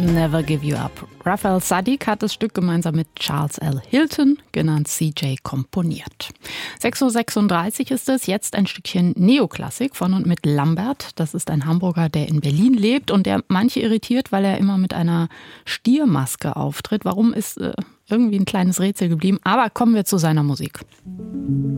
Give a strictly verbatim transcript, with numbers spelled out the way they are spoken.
Never Give You Up. Raphael Saadiq hat das Stück gemeinsam mit Charles L. Hilton, genannt C J, komponiert. sechs Uhr sechsunddreißig ist es, jetzt ein Stückchen Neoklassik von und mit Lambert. Das ist ein Hamburger, der in Berlin lebt und der manche irritiert, weil er immer mit einer Stiermaske auftritt. Warum, ist äh, irgendwie ein kleines Rätsel geblieben. Aber kommen wir zu seiner Musik.